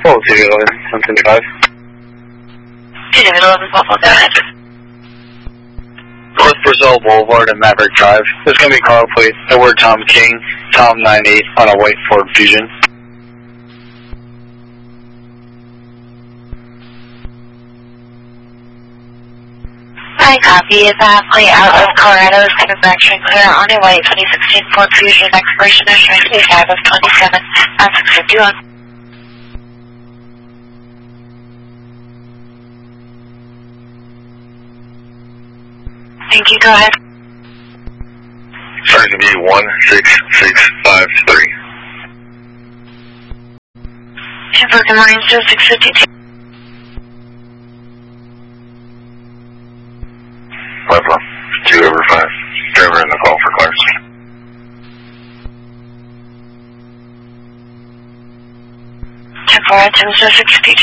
Well, TV 11, 175. TV 11, Buffalo, go ahead. North Brazil Boulevard and Maverick Drive. There's going to be car plate. Edward Tom King, Tom 98 on a white Ford Fusion. I copy. Is that plate out of Colorado is manufacturing clear on a white 2016 Ford Fusion, expiration of 25 of 27 on 651. Thank you, go ahead. Sorry to be 16653. Good morning, 0652. Pueblo, 2/5. Driver in the call for clearance. Temporary 0652.